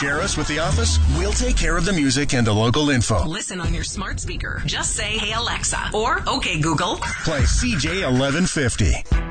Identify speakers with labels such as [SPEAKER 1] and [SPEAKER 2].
[SPEAKER 1] Share us with the office. We'll take care of the music and the local info.
[SPEAKER 2] Listen on your smart speaker. Just say, "Hey Alexa," or "Okay Google."
[SPEAKER 1] Play CJ 1150.